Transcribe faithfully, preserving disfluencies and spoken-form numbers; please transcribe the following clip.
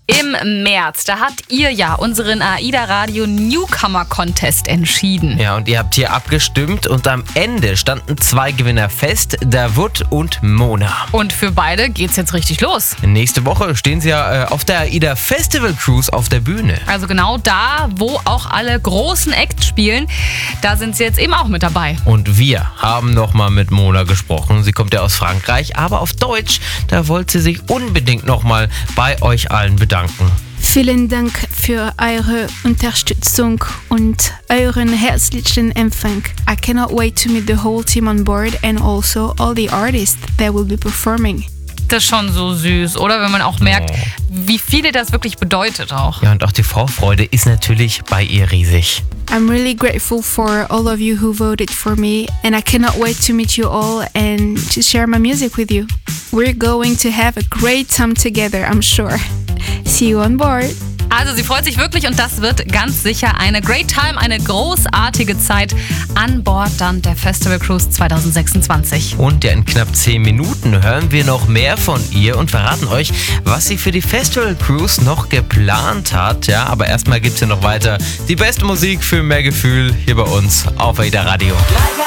im März, da habt ihr ja unseren AIDA Radio Newcomer Contest entschieden. Ja, und ihr habt hier abgestimmt und am Ende standen zwei Gewinner fest, Davut und Mona. Und für beide geht's jetzt richtig los. Nächste Woche stehen sie ja äh, auf der AIDA Festival Cruise auf der Bühne. Also genau da, wo auch alle großen Acts spielen, da sind sie jetzt eben auch mit dabei. Und wir haben nochmal mit Mona gesprochen. Sie kommt ja aus Frankreich, aber auf Deutsch, da wollte sie sich unbedingt nochmal bei euch allen bedanken. Vielen Dank für eure Unterstützung und euren herzlichen Empfang. I cannot wait to meet the whole team on board and also all the artists that will be performing. Das ist schon so süß, oder? Wenn man auch merkt, Oh. wie viel das wirklich bedeutet auch. Ja, und auch die Vorfreude ist natürlich bei ihr riesig. I'm really grateful for all of you who voted for me and I cannot wait to meet you all and to share my music with you. We're going to have a great time together, I'm sure. See you on board. Also sie freut sich wirklich und das wird ganz sicher eine great time, eine großartige Zeit an Bord dann der Festival Cruise zwanzig sechsundzwanzig. Und ja, in knapp zehn Minuten hören wir noch mehr von ihr und verraten euch, was sie für die Festival Cruise noch geplant hat. Ja, aber erstmal gibt's ja noch weiter die beste Musik für mehr Gefühl hier bei uns auf AIDA Radio.